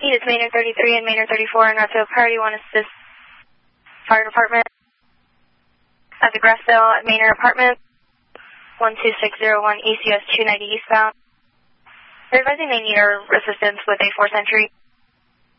It's Maynard 33 and Maynard 34 en route to a priority 1 assist fire department at the Grassdale at Maynard apartment 12601 ECS 290 eastbound. They're advising they need our assistance with a 4th entry.